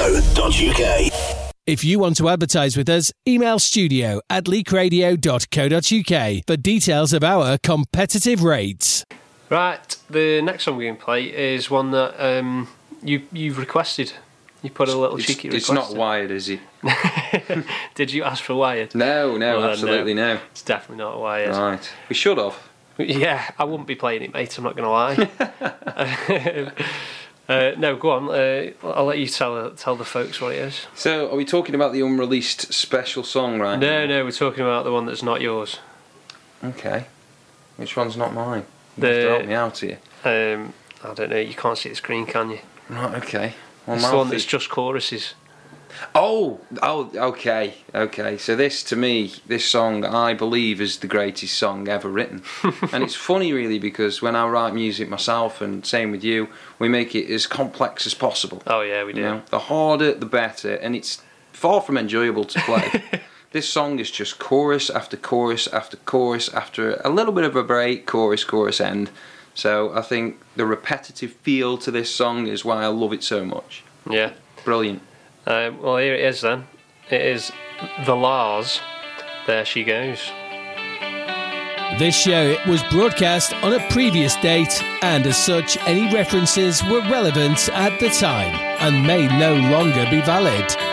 leakradio.co.uk. If you want to advertise with us, email studio@leakradio.co.uk for details of our competitive rates. Right, the next song we're going to play is one that you've requested. You put a little cheeky request. It's not Wired, is it? Did you ask for Wired? No, Well, absolutely no. It's definitely not Wired. Right. We should have. Yeah, I wouldn't be playing it, mate, I'm not going to lie. No, go on. I'll let you tell the folks what it is. So, are we talking about the unreleased special song right now? No, we're talking about the one that's not yours. Okay. Which one's not mine? You have to help me out here. I don't know, you can't see the screen, can you? Right, okay. Well, it's the one that's just choruses. Oh, okay. So this song, I believe, is the greatest song ever written. And it's funny, really, because when I write music myself, and same with you, we make it as complex as possible. Oh yeah, we do. You know, the harder, the better, and it's far from enjoyable to play. This song is just chorus after chorus after chorus after a little bit of a break, chorus, end. So I think the repetitive feel to this song is why I love it so much. Yeah. Brilliant. Well, here it is then. It is The La's There She Goes. This show was broadcast on a previous date, and as such, any references were relevant at the time and may no longer be valid.